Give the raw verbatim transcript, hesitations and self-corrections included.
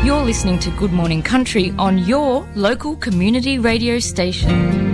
You're listening to Good Morning Country on your local community radio station.